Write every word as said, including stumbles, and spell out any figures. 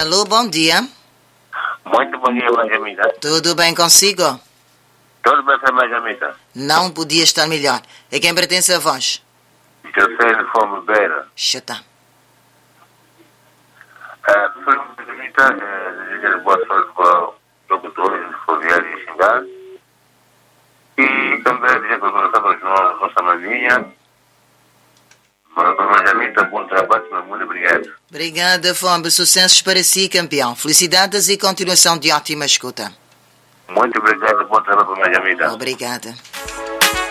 Alô, bom dia. Muito bom dia, Benjamita. Tudo bem consigo? Tudo bem, Benjamita? Não podia estar melhor. A quem pertence a voz? Terceiro Fome Beira. Chuta. Benjamita, desejar boa sorte para o locutor, Foviário e Xingar. E também dizer que eu estou a nossa maninha. Benjamita, bom trabalho, meu muito obrigado. Obrigada, Fombe. Sucessos para si, campeão. Felicidades e continuação de ótima escuta. Muito obrigado, bom trabalho, Benjamita. Obrigada.